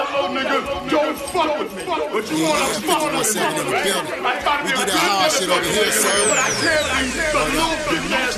little nigga, don't fuck with me. But you wanna fuck with me. We do that hard shit over here, son. But I can't be the little bitch ass